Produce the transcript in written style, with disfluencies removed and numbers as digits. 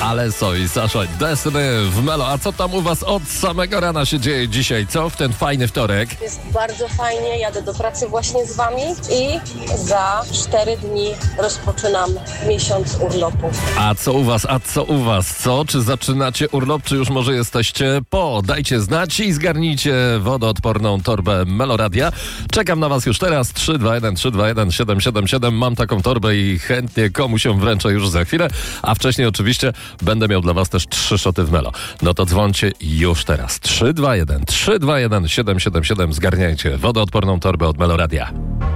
Ale i Sasha Destiny w Melo. A co tam u was od samego rana się dzieje dzisiaj? Co w ten fajny wtorek? Jest bardzo fajnie, jadę do pracy właśnie z wami i za 4 dni rozpoczynam miesiąc urlopu. A co u was? Co? Czy zaczynacie urlop, czy już może jesteście po? Dajcie znać i zgarnijcie wodoodporną torbę Meloradia. Czekam na was już teraz. 321 777. Mam taką torbę i chętnie komuś ją wręczę już za chwilę. A wcześniej oczywiście będę miał dla was też 3 szoty w Melo. No to dzwońcie już teraz. 321 777. Zgarniajcie wodoodporną torbę od Meloradia.